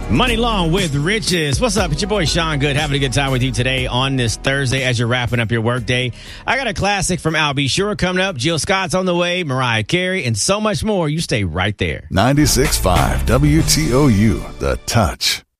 Money Long with Riches. What's up? It's your boy Sean Good, having a good time with you today on this Thursday as you're wrapping up your workday. I got a classic from Al B. Sure coming up. Jill Scott's on the way, Mariah Carey, and so much more. You stay right there. 96.5 WTOU, The Touch.